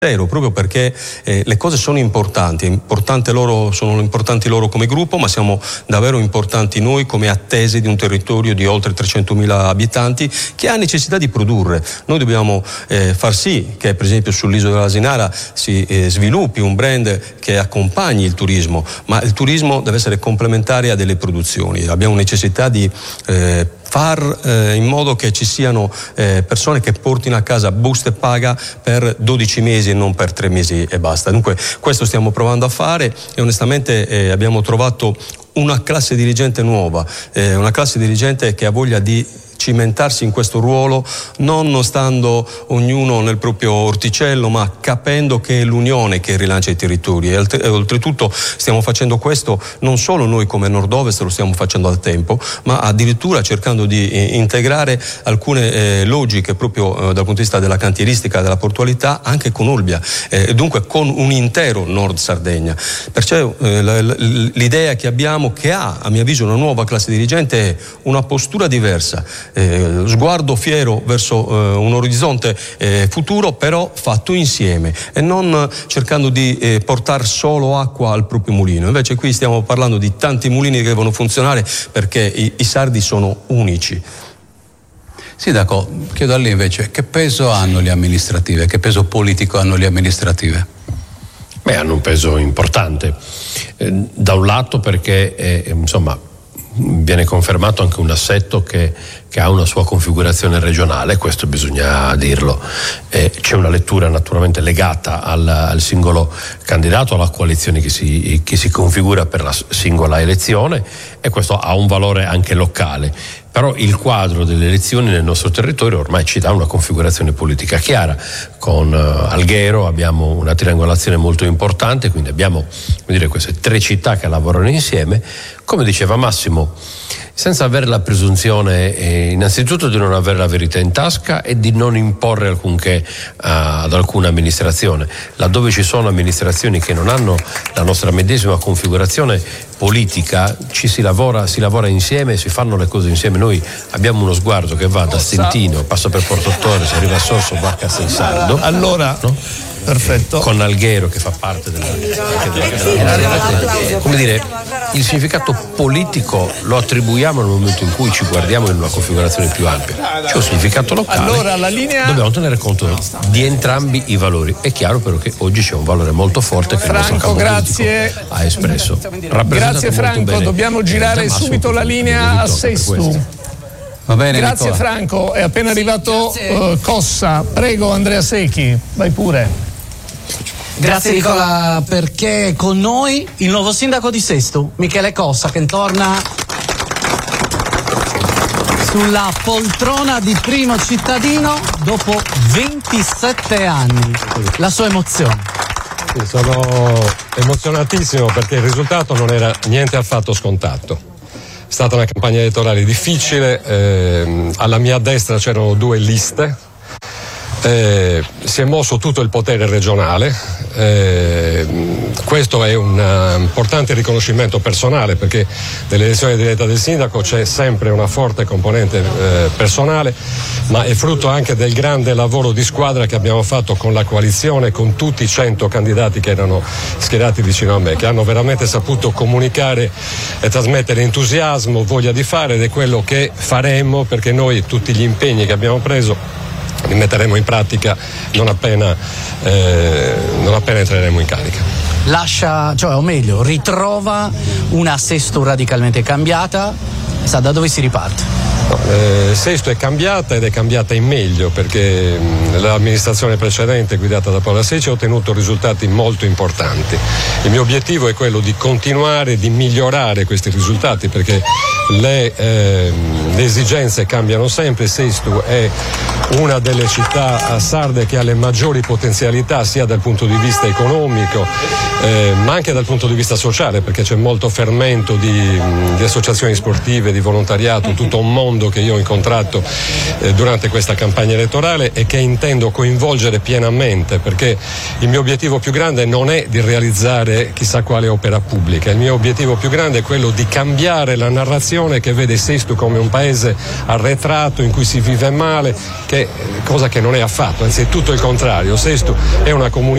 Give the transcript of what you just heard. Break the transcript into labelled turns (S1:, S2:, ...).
S1: proprio perché le cose sono importanti, sono importanti loro come gruppo, ma siamo davvero importanti noi come attese di un territorio di oltre 300.000 abitanti che ha necessità di produrre. Noi dobbiamo far sì che per esempio sull'isola dell'Asinara si sviluppi un brand che accompagni il turismo, ma il turismo deve essere complementare a delle produzioni. Abbiamo necessità di far in modo che ci siano persone che portino a casa busta e paga per 12 mesi e non per 3 mesi e basta. Dunque questo stiamo provando a fare e onestamente abbiamo trovato una classe dirigente nuova, una classe dirigente che ha voglia di cimentarsi in questo ruolo, non stando ognuno nel proprio orticello, ma capendo che è l'unione che rilancia i territori. E oltretutto stiamo facendo questo non solo noi come Nord-Ovest, lo stiamo facendo da tempo, ma addirittura cercando di integrare alcune logiche proprio dal punto di vista della cantieristica e della portualità anche con Olbia, dunque con un intero Nord Sardegna. Perciò l'idea che abbiamo, che ha a mio avviso una nuova classe dirigente, è una postura diversa, sguardo fiero verso un orizzonte futuro, però fatto insieme e non cercando di portare solo acqua al proprio mulino. Invece qui stiamo parlando di tanti mulini che devono funzionare perché i sardi sono unici.
S2: Sindaco, chiedo a lei invece, che peso hanno le amministrative, che peso politico hanno le amministrative?
S3: Hanno un peso importante, da un lato perché viene confermato anche un assetto che ha una sua configurazione regionale, questo bisogna dirlo. C'è una lettura naturalmente legata al singolo candidato, alla coalizione che si configura per la singola elezione, e questo ha un valore anche locale. Però il quadro delle elezioni nel nostro territorio ormai ci dà una configurazione politica chiara. Con Alghero abbiamo una triangolazione molto importante, quindi abbiamo queste 3 città che lavorano insieme. Come diceva Massimo, senza avere la presunzione innanzitutto di non avere la verità in tasca e di non imporre alcunché ad alcuna amministrazione. Laddove ci sono amministrazioni che non hanno la nostra medesima configurazione politica, si lavora insieme, si fanno le cose insieme. Noi abbiamo uno sguardo che va da Stentino, passa per Porto Torres, si arriva a Sorso, va a Castelsardo.
S4: Allora, no? Perfetto.
S3: Con Alghero che fa parte della come dire, il significato politico lo attribuiamo nel momento in cui ci guardiamo in una configurazione più ampia. C'è un significato locale.
S4: Allora, la linea...
S3: Dobbiamo tenere conto di entrambi i valori. È chiaro però che oggi c'è un valore molto forte che
S4: Franco,
S3: il nostro campo
S4: grazie.
S3: Ha espresso.
S4: Grazie Franco, dobbiamo girare subito la linea a Sesto.
S2: Va bene,
S4: grazie
S2: Nicola.
S4: Franco, è appena arrivato Cossa. Prego Andrea Secchi, vai pure.
S5: Grazie Nicola, perché con noi il nuovo sindaco di Sesto, Michele Cossa, che torna sulla poltrona di primo cittadino dopo 27 anni. La sua emozione?
S6: Sì, sono emozionatissimo perché il risultato non era niente affatto scontato. È stata una campagna elettorale difficile, alla mia destra c'erano 2 liste. Si è mosso tutto il potere regionale, questo è un importante riconoscimento personale perché nell'elezione diretta del sindaco c'è sempre una forte componente personale, ma è frutto anche del grande lavoro di squadra che abbiamo fatto con la coalizione, con tutti i 100 candidati che erano schierati vicino a me, che hanno veramente saputo comunicare e trasmettere entusiasmo, voglia di fare, ed è quello che faremo, perché noi tutti gli impegni che abbiamo preso li metteremo in pratica non appena entreremo in carica.
S5: Ritrova una Sesto radicalmente cambiata. Sa da dove si riparte?
S6: Sesto è cambiata ed è cambiata in meglio, perché l'amministrazione precedente guidata da Paola Secci ha ottenuto risultati molto importanti. Il mio obiettivo è quello di continuare, di migliorare questi risultati, perché le esigenze cambiano sempre. Sesto è una delle città sarde che ha le maggiori potenzialità sia dal punto di vista economico ma anche dal punto di vista sociale, perché c'è molto fermento di associazioni sportive, di volontariato, tutto un mondo che io ho incontrato durante questa campagna elettorale e che intendo coinvolgere pienamente, perché il mio obiettivo più grande non è di realizzare chissà quale opera pubblica, il mio obiettivo più grande è quello di cambiare la narrazione un'opinione che vede Sesto come un paese arretrato in cui si vive male, cosa che non è affatto, anzi è tutto il contrario. Sesto è una comunità